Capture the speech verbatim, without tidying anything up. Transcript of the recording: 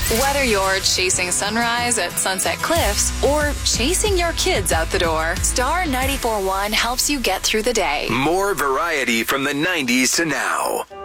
Whether you're chasing sunrise at Sunset Cliffs or chasing your kids out the door, Star ninety-four point one helps you get through the day. More variety from the nineties to now.